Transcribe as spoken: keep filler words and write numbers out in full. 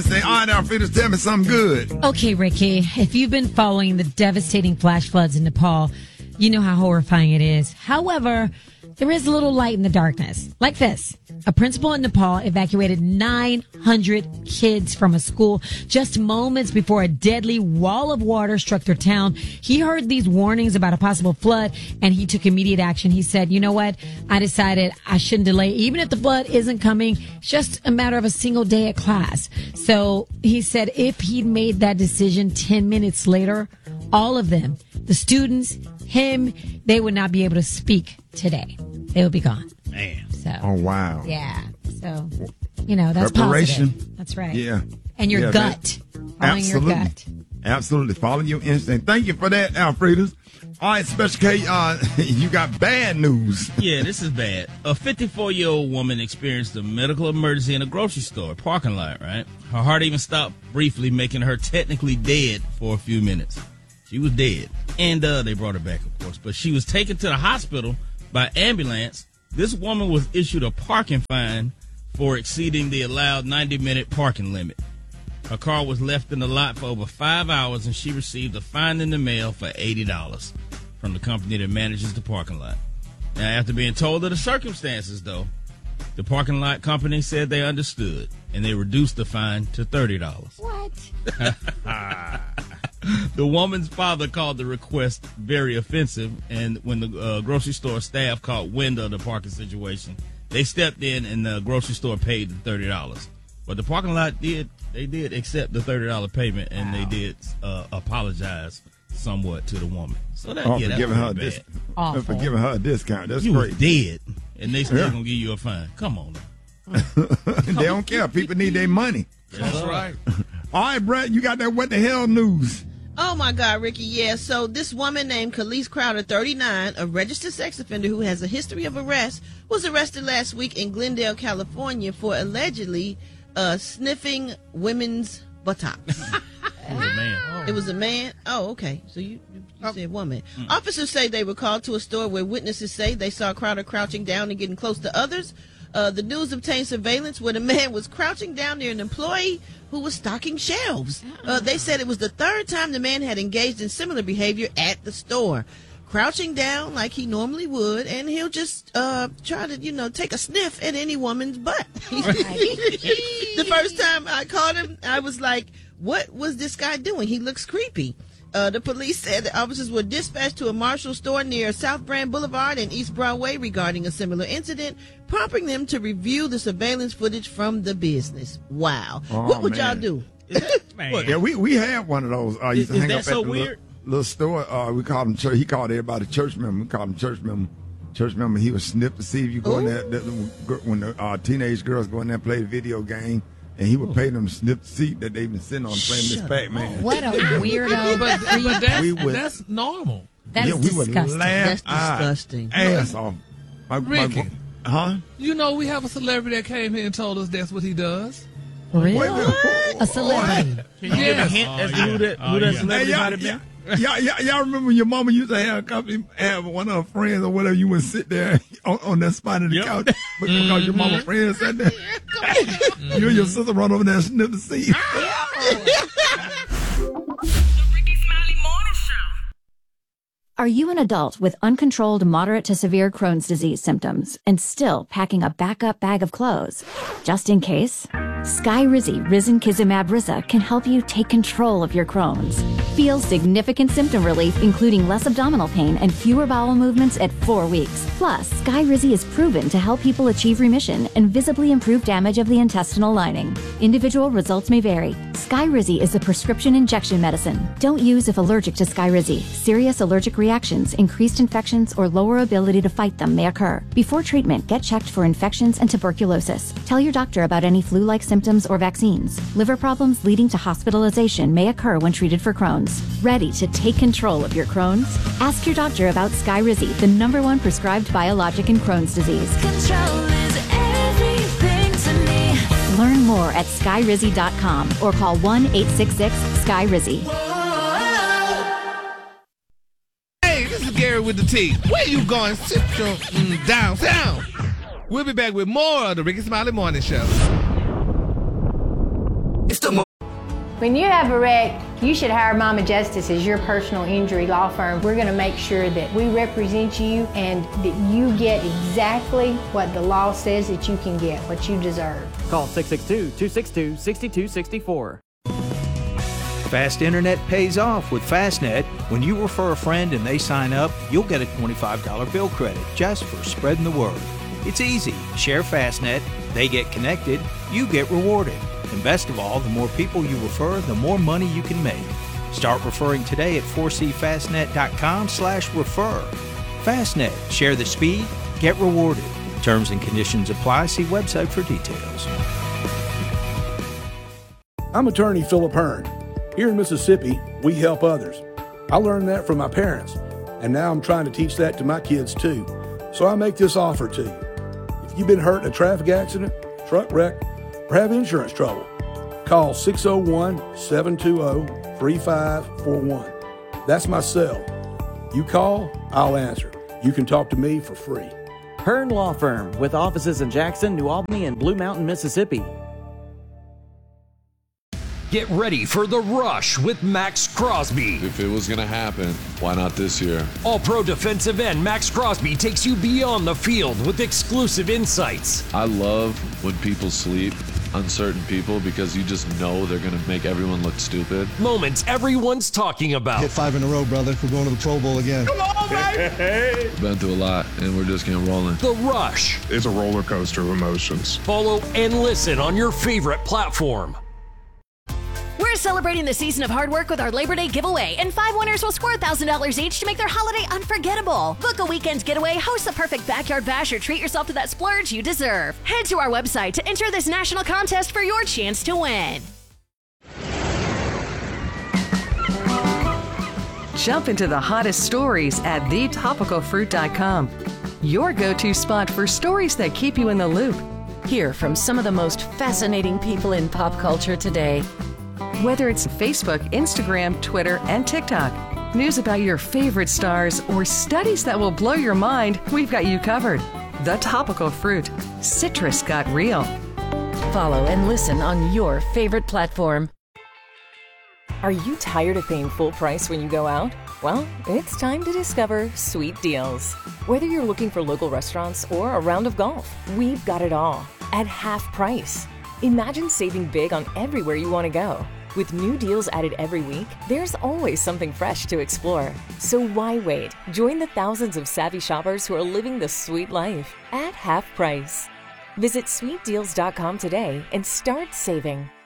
Say, all right, Alfredo, tell me something good. Okay, Ricky, if you've been following the devastating flash floods in Nepal, you know how horrifying it is. However, there is a little light in the darkness. Like this. A principal in Nepal evacuated nine hundred kids from a school just moments before a deadly wall of water struck their town. He heard these warnings about a possible flood, and he took immediate action. He said, you know what? I decided I shouldn't delay. Even if the flood isn't coming, it's just a matter of a single day at class. So he said if he'd made that decision ten minutes later, all of them, the students, him, they would not be able to speak today. They would be gone. Man. So. Oh, wow. Yeah. So, you know, that's Preparation. positive. That's right. Yeah. And your Yeah, gut. Following Absolutely. your gut. Absolutely. Follow your instinct. Thank you for that, Alfredo. All right, Special K, uh, you got bad news. Yeah, this is bad. A fifty-four-year-old woman experienced a medical emergency in a grocery store parking lot, right? Her heart even stopped briefly, making her technically dead for a few minutes. She was dead. And uh, they brought her back, of course. But she was taken to the hospital by ambulance. This woman was issued a parking fine for exceeding the allowed ninety-minute parking limit. Her car was left in the lot for over five hours, and she received a fine in the mail for eighty dollars from the company that manages the parking lot. Now, after being told of the circumstances, though, the parking lot company said they understood, and they reduced the fine to thirty dollars. What? The woman's father called the request very offensive, and when the uh, grocery store staff caught wind of the parking situation, they stepped in and the grocery store paid the thirty dollars. But the parking lot did, they did accept the thirty dollars payment, and wow. they did uh, apologize somewhat to the woman. So that, oh, yeah, for that giving her a bad. dis- for giving her a discount. That's you great. Was dead, and they still yeah. gonna give you a fine. Come on. They don't care. People need their money. That's right. All right, Brett, you got that what the hell news. Oh, my God, Ricky, yeah. So this woman named Khalees Crowder, thirty-nine, a registered sex offender who has a history of arrest, was arrested last week in Glendale, California for allegedly uh, sniffing women's buttocks. It was a man. Oh. It was a man? Oh, okay. So you, you, you said woman. Mm. Officers say they were called to a store where witnesses say they saw Crowder crouching down and getting close to others. Uh, the news obtained surveillance where the man was crouching down near an employee who was stocking shelves. Uh, they said it was the third time the man had engaged in similar behavior at the store. Crouching down like he normally would, and he'll just uh, try to, you know, take a sniff at any woman's butt. The first time I caught him, I was like, what was this guy doing? He looks creepy. Uh, the police said the officers were dispatched to a Marshall store near South Brand Boulevard and East Broadway regarding a similar incident, prompting them to review the surveillance footage from the business. Wow. Oh, what would man. y'all do? Man. Yeah, we, we had one of those. I uh, used is, to hang is that up so at the weird? little, little store. Uh, we called him church. He called everybody church member. We called him church member. Church member. He would snip to see if you go in there. That, when the uh, teenage girls go in there and play the video game. And he would pay them to snip the seat that they've been sitting on playing Miss Pac-Man. What a weirdo. but, but that's, we would, that's normal. That yeah, is we disgusting. Would laugh That's disgusting. Ass off. My, Ricky. my, huh? You know, we have a celebrity that came here and told us that's what he does. Really? Wait, wait, wait, a celebrity. Can you give a hint Oh, as to yeah. who that, who Oh, that yeah. celebrity Hey, might have been? Y'all, y'all, y'all remember when your mama used to have a company, have one of her friends or whatever, you would sit there on, on that spot in the Yep. couch because mm-hmm. your mama friend sat there. You and your sister run over there and snip the seat. Are you an adult with uncontrolled moderate to severe Crohn's disease symptoms and still packing a backup bag of clothes? Just in case, Skyrizi Risankizumab Risa can help you take control of your Crohn's. Feel significant symptom relief, including less abdominal pain and fewer bowel movements at four weeks. Plus, Skyrizi is proven to help people achieve remission and visibly improve damage of the intestinal lining. Individual results may vary. Skyrizi is a prescription injection medicine. Don't use if allergic to Skyrizi. Serious allergic reactions, increased infections, or lower ability to fight them may occur. Before treatment, get checked for infections and tuberculosis. Tell your doctor about any flu-like symptoms or vaccines. Liver problems leading to hospitalization may occur when treated for Crohn's. Ready to take control of your Crohn's? Ask your doctor about Skyrizi, the number one prescribed biologic in Crohn's disease. Control is everything to me. Learn more at skyrizi dot com or call one eight six six Sky Rizzy. Hey, this is Gary with the T. Where you going? Sit your mm, downtown. We'll be back with more of the Ricky Smiley Morning Show. It's the morning. When you have a wreck, you should hire Mama Justice as your personal injury law firm. We're going to make sure that we represent you and that you get exactly what the law says that you can get, what you deserve. Call six six two, two six two, six two six four. Fast internet pays off with Fastnet. When you refer a friend and they sign up, you'll get a twenty-five dollars bill credit just for spreading the word. It's easy. Share Fastnet, they get connected, you get rewarded. And best of all, the more people you refer, the more money you can make. Start referring today at four c fastnet dot com slash refer. Fastnet, share the speed, get rewarded. Terms and conditions apply. See website for details. I'm attorney Philip Hearn. Here in Mississippi, we help others. I learned that from my parents, and now I'm trying to teach that to my kids too. So I make this offer to you. If you've been hurt in a traffic accident, truck wreck, or have insurance trouble, call six oh one, seven two zero, three five four one. That's my cell. You call, I'll answer. You can talk to me for free. Hearn Law Firm, with offices in Jackson, New Albany, and Blue Mountain, Mississippi. Get ready for The Rush with Max Crosby. If it was going to happen, why not this year? All-pro defensive end Max Crosby takes you beyond the field with exclusive insights. I love when people sleep, uncertain people, because you just know they're going to make everyone look stupid. Moments everyone's talking about. Hit five in a row, brother. We're going to the Pro Bowl again. Come on, baby! Been through a lot, and we're just getting rolling. The Rush. It's a roller coaster of emotions. Follow and listen on your favorite platform. We're celebrating the season of hard work with our Labor Day giveaway, and five winners will score one thousand dollars each to make their holiday unforgettable. Book a weekend getaway, host the perfect backyard bash, or treat yourself to that splurge you deserve. Head to our website to enter this national contest for your chance to win. Jump into the hottest stories at the topical fruit dot com. Your go-to spot for stories that keep you in the loop. Hear from some of the most fascinating people in pop culture today. Whether it's Facebook, Instagram, Twitter, and TikTok, news about your favorite stars, or studies that will blow your mind, we've got you covered. The Topical Fruit. Citrus got real. Follow and listen on your favorite platform. Are you tired of paying full price when you go out? Well, it's time to discover Sweet Deals. Whether you're looking for local restaurants or a round of golf, we've got it all at half price. Imagine saving big on everywhere you want to go. With new deals added every week, there's always something fresh to explore. So why wait? Join the thousands of savvy shoppers who are living the sweet life at half price. Visit sweet deals dot com today and start saving.